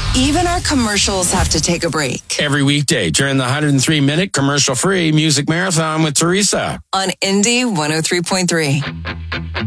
Even our commercials have to take a break. Every weekday during the 103-minute commercial-free Music Marathon with Teresa. On Indie 103.3.